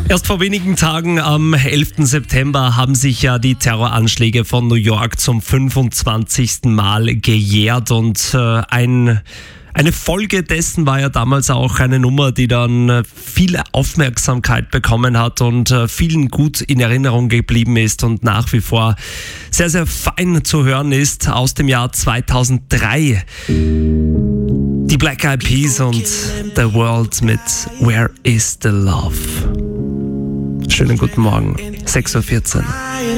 Erst vor wenigen Tagen, am 11. September, haben sich ja die Terroranschläge von New York zum 25. Mal gejährt und eine Folge dessen war ja damals auch eine Nummer, die dann viel Aufmerksamkeit bekommen hat und vielen gut in Erinnerung geblieben ist und nach wie vor sehr, sehr fein zu hören ist, aus dem Jahr 2003. Die Black Eyed Peas und The World mit Where is the Love? Schönen guten Morgen, 6:14 Uhr.